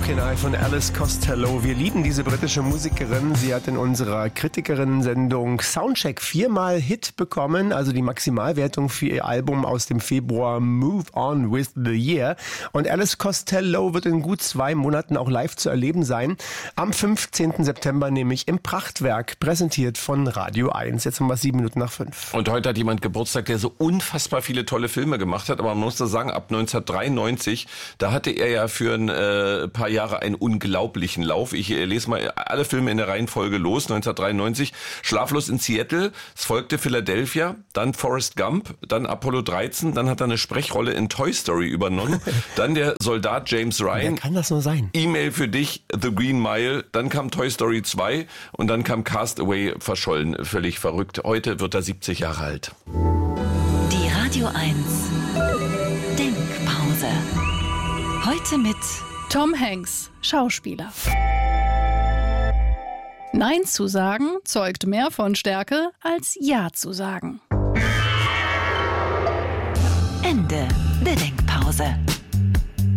Broken Eye von Alice Costello. Wir lieben diese britische Musikerin. Sie hat in unserer Kritikerinnen-Sendung Soundcheck 4-mal Hit bekommen, also die Maximalwertung für ihr Album aus dem Februar Move On With The Year. Und Alice Costello wird in gut 2 Monaten auch live zu erleben sein. Am 15. September nämlich im Prachtwerk, präsentiert von Radio 1. Jetzt haben wir 7 Minuten nach 5. Und heute hat jemand Geburtstag, der so unfassbar viele tolle Filme gemacht hat. Aber man muss da sagen, ab 1993, da hatte er ja für ein paar Jahre einen unglaublichen Lauf. Ich lese mal alle Filme in der Reihenfolge los. 1993, Schlaflos in Seattle, es folgte Philadelphia, dann Forrest Gump, dann Apollo 13, dann hat er eine Sprechrolle in Toy Story übernommen, dann der Soldat James Ryan. Wer kann das nur sein? E-Mail für dich, The Green Mile, dann kam Toy Story 2 und dann kam Castaway, verschollen, völlig verrückt. Heute wird er 70 Jahre alt. Die Radio 1 Denkpause. Heute mit Tom Hanks, Schauspieler. Nein zu sagen zeugt mehr von Stärke als Ja zu sagen. Ende der Denkpause.